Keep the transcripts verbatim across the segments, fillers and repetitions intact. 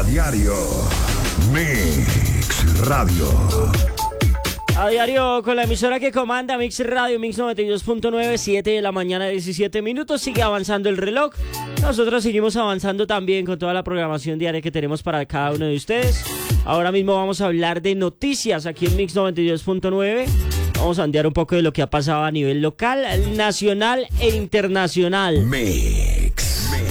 diario. Mix Radio. A diario con la emisora que comanda Mix Radio, Mix noventa y dos punto nueve, siete de la mañana, diecisiete minutos. Sigue avanzando el reloj. Nosotros seguimos avanzando también con toda la programación diaria que tenemos para cada uno de ustedes. Ahora mismo vamos a hablar de noticias aquí en Mix noventa y dos punto nueve. Vamos a ondear un poco de lo que ha pasado a nivel local, nacional e internacional. Mix.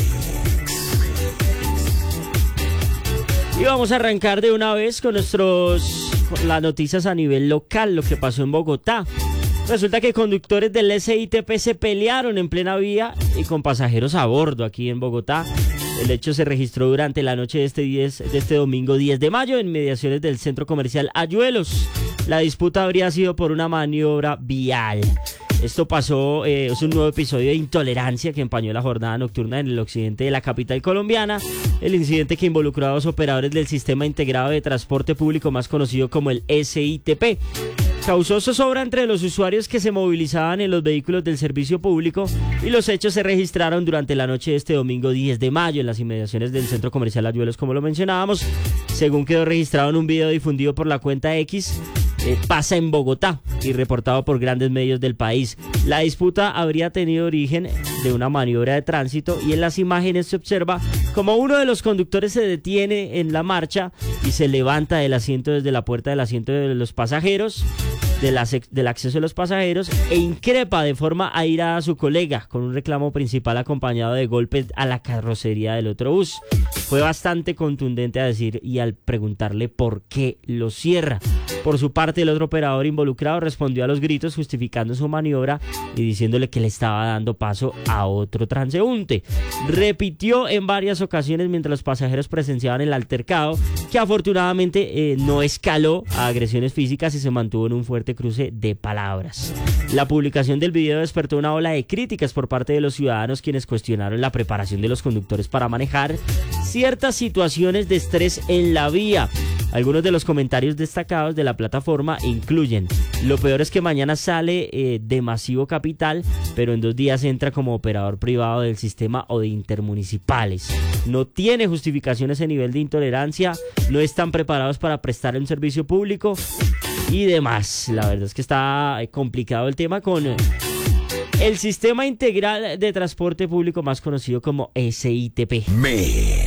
Y vamos a arrancar de una vez con nuestros con las noticias a nivel local, lo que pasó en Bogotá. Resulta que conductores del S I T P se pelearon en plena vía y con pasajeros a bordo aquí en Bogotá. El hecho se registró durante la noche de este, diez, de este domingo diez de mayo en mediaciones del centro comercial Ayuelos. La disputa habría sido por una maniobra vial. Esto pasó, eh, es un nuevo episodio de intolerancia que empañó la jornada nocturna en el occidente de la capital colombiana. El incidente que involucró a dos operadores del Sistema Integrado de Transporte Público, más conocido como el S I T P. Causó zozobra entre los usuarios que se movilizaban en los vehículos del servicio público y los hechos se registraron durante la noche de este domingo diez de mayo en las inmediaciones del centro comercial Ayuelos, como lo mencionábamos. Según quedó registrado en un video difundido por la cuenta X, eh, pasa en Bogotá y reportado por grandes medios del país. La disputa habría tenido origen de una maniobra de tránsito y en las imágenes se observa como uno de los conductores se detiene en la marcha y se levanta del asiento desde la puerta del asiento de los pasajeros, de la, del acceso de los pasajeros, e increpa de forma airada a su colega con un reclamo principal acompañado de golpes a la carrocería del otro bus. Fue bastante contundente a decir y al preguntarle por qué lo cierra. Por su parte, el otro operador involucrado respondió a los gritos justificando su maniobra y diciéndole que le estaba dando paso a otro transeúnte. Repitió en varias ocasiones mientras los pasajeros presenciaban el altercado, que afortunadamente eh, no escaló a agresiones físicas y se mantuvo en un fuerte cruce de palabras. La publicación del video despertó una ola de críticas por parte de los ciudadanos, quienes cuestionaron la preparación de los conductores para manejar ciertas situaciones de estrés en la vía. Algunos de los comentarios destacados de la plataforma incluyen: lo peor es que mañana sale eh, de Masivo Capital, pero en dos días entra como operador privado del sistema o de intermunicipales. No tiene justificación ese nivel de intolerancia, no están preparados para prestar un servicio público y demás. La verdad es que está complicado el tema con el Sistema Integral de Transporte Público, más conocido como S I T P. Mix.